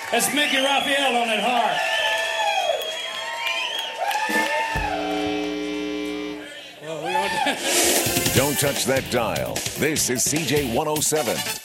That's Mickey Raphael on that harp. Well, Don't touch that dial. This is CJ 107.